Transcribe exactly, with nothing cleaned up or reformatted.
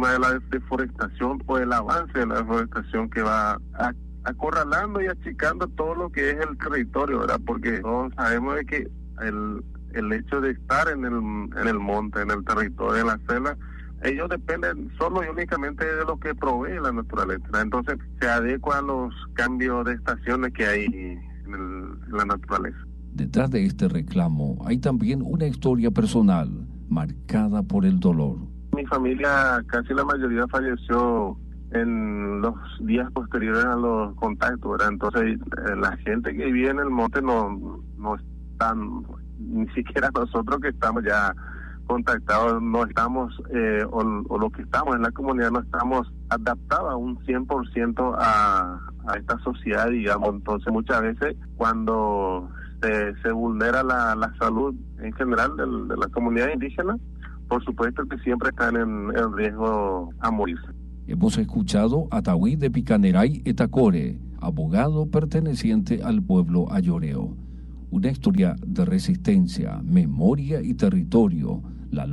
tema de la deforestación o el avance de la deforestación que va a, acorralando y achicando todo lo que es el territorio, ¿verdad? Porque todos sabemos de que el, el hecho de estar en el, en el monte, en el territorio, en la selva, ellos dependen solo y únicamente de lo que provee la naturaleza. Entonces se adecua a los cambios de estaciones que hay en, el, en la naturaleza. Detrás de este reclamo hay también una historia personal marcada por el dolor. Mi familia, casi la mayoría falleció en los días posteriores a los contactos, ¿verdad? Entonces eh, la gente que vive en el monte no, no están, ni siquiera nosotros que estamos ya contactados, no estamos, eh, o, o lo que estamos en la comunidad, no estamos adaptados a un cien por ciento a, a esta sociedad, digamos. Entonces muchas veces cuando se, se vulnera la, la salud en general de, de la comunidad indígena, por supuesto que siempre están en, en riesgo a morirse. Hemos escuchado a Tahuí de Picaneray Etacore, abogado perteneciente al pueblo ayoreo. Una historia de resistencia, memoria y territorio